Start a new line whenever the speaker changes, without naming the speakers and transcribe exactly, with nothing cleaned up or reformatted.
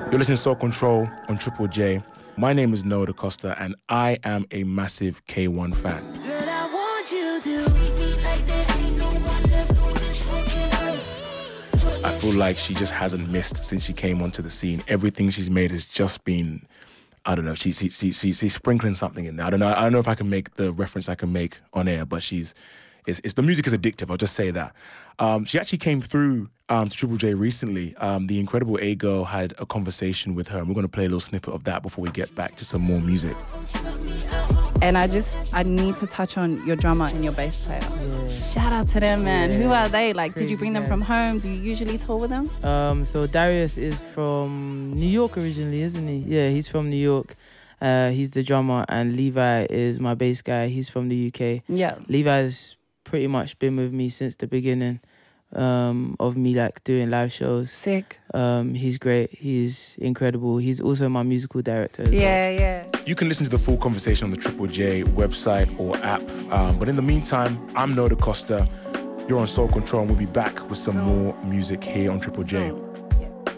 You're listening to Soul Control on Triple J. My name is Noah DaCosta, and I am a massive K one fan.
Girl, I want you to treat me like there ain't no one left on this fucking earth.
I feel like she just hasn't missed since she came onto the scene. Everything she's made has just been, I don't know, she's she, she, she, she's sprinkling something in there. I don't know. I don't know if I can make the reference I can make on air, but she's, it's, it's the music is addictive. I'll just say that. Um, she actually came through um, to Triple J recently. Um, the incredible A-Girl had a conversation with her, and we're going to play a little snippet of that before we get back to some more music.
And I just, I need to touch on your drummer and your bass player. Yeah. Shout out to them, man. Yeah. Who are they? Like, Crazy did you bring them man. from home? Do you usually tour with them?
Um, so Darius is from New York originally, isn't he? Yeah, he's from New York. Uh, he's the drummer, and Levi is my bass guy. He's from the U K.
Yeah.
Levi's pretty much been with me since the beginning um, of me like doing live shows.
Sick.
Um, he's great. He's incredible. He's also my musical director as
yeah,
well.
Yeah.
You can listen to the full conversation on the Triple J website or app. Um, but in the meantime, I'm Noah DaCosta. You're on Soul Control, and we'll be back with some more music here on Triple J.